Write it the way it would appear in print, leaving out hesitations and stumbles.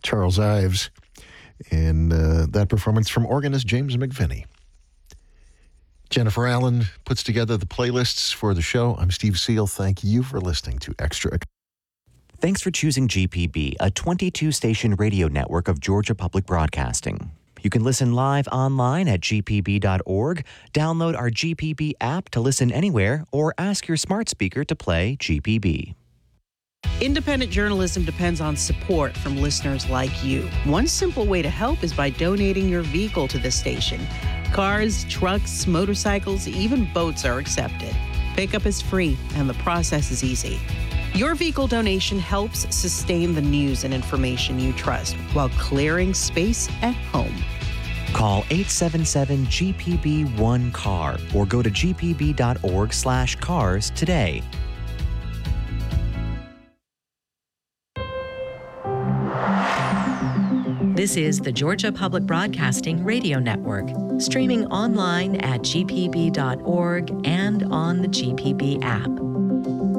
Charles Ives, and that performance from organist James McVinney. Jennifer Allen puts together the playlists for the show. I'm Steve Seal. Thank you for listening to Extra. Thanks for choosing GPB, a 22-station radio network of Georgia Public Broadcasting. You can listen live online at gpb.org, download our GPB app to listen anywhere, or ask your smart speaker to play GPB. Independent journalism depends on support from listeners like you. One simple way to help is by donating your vehicle to the station. Cars, trucks, motorcycles, even boats are accepted. Pickup is free, and the process is easy. Your vehicle donation helps sustain the news and information you trust while clearing space at home. Call 877-GPB-1-CAR or go to gpb.org/cars today. This is the Georgia Public Broadcasting Radio Network, streaming online at gpb.org and on the GPB app.